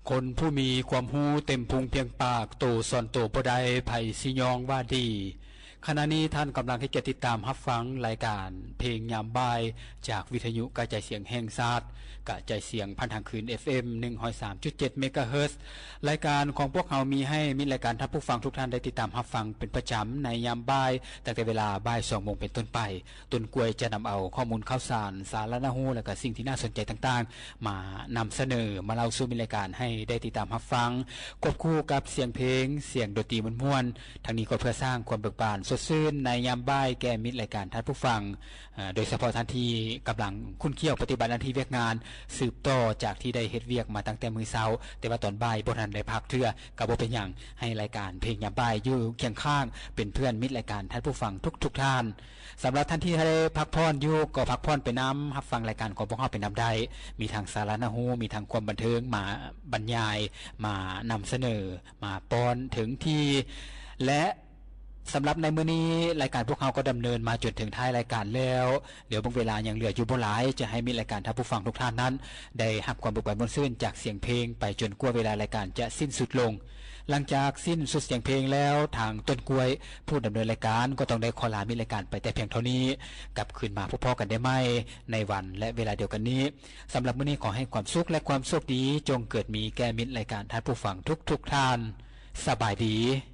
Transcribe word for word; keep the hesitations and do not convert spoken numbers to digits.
คนผู้มีความรู้เต็มพุงเพียงปากโตสอนโตบ่ได้ไผสิยองว่าดีขณะนี้ท่านกำลังให้เกียรติติดตามรับฟังรายการเพลงยามบ่ายจากวิทยุกระจายเสียงแห่งชาติกระจายเสียงผ่านทางคืน เอฟ เอ็ม หนึ่งร้อยสามจุดเจ็ด เมกะเฮิรตซ์รายการของพวกเรามีให้มีรายการท่านผู้ฟังทุกท่านได้ติดตามรับฟังเป็นประจำในยามบ่ายตั้งแต่เวลาบ่าย สองโมงเป็นต้นไปต้นกล้วยจะนำเอาข้อมูลข่าวสารสาระหูและก็สิ่งที่น่าสนใจต่างๆมานำเสนอมาเล่าสู่มีรายการให้ได้ติดตามรับฟังควบคู่กับเสียงเพลงเสียงดนตรีม่วนๆทั้งนี้ก็เพื่อสร้างความเบิกบานสดชื่นในยามบ่ายแก่มิตรรายการท่านผู้ฟังโดยเฉพาะท่านที่กำลังคุ้นเคี่ยวปฏิบัติหน้าที่เวียกงานสืบต่อจากที่ได้เฮ็ดเวียกมาตั้งแต่มื้อเช้าแต่ว่าตอนบ่ายบ่ทันได้พักเทื่อก็บ่เป็นหยังให้รายการเพลงยามบ่ายอยู่เคียงข้างเป็นเพื่อนมิตรรายการท่านผู้ฟังทุกๆท่านสำหรับท่านที่ได้พักผ่อนอยู่ก็พักผ่อนไปนำรับฟังรายการของพวกเราไปนำได้มีทางสาระหูมีทางความบันเทิงมาบรรยายมานำเสนอมาป้อนถึงที่และสำหรับในมื้อนี้รายการพวกเราก็ดำเนินมาจนถึงท้ายรายการแล้วเดี๋ยวบางเวลายังเหลืออยู่บ่หลายจะให้มีรายการท่านผู้ฟังทุกท่านนั้นได้รับความเบิกบานม่วนซื่นจากเสียงเพลงไปจนกว่าเวลารายการจะสิ้นสุดลงหลังจากสิ้นสุดเสียงเพลงแล้วทางต้นกล้วยผู้ดำเนินรายการก็ต้องได้ขอลามีรายการไปแต่เพียงเท่านี้กลับคืนมาพบกันได้ใหม่ในวันและเวลาเดียวกันนี้สำหรับมื้อนี้ขอให้ความสุขและความโชคดีจงเกิดมีแก่มิตรรายการท่านผู้ฟังทุกๆท่านสบายดี